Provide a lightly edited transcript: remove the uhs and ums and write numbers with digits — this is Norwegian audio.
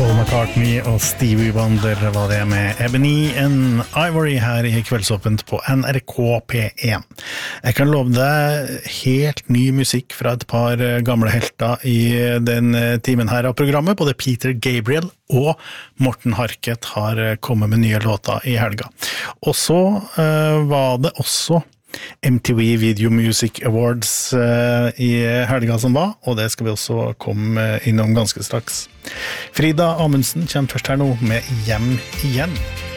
Paul McCartney og Stevie Wonder var det med Ebony and Ivory her i Kveldsåpent på NRK P1. Jeg kan love deg helt ny musikk fra et par gamle helter i den timen her av programmet. Både Peter Gabriel og Morten Harket har kommet med nye låter i helga. Og så var det også MTV Video Music Awards i helga som var, og det skal vi også komme innom ganske straks. Frida Amundsen kommer først her nå med Hjem igjen.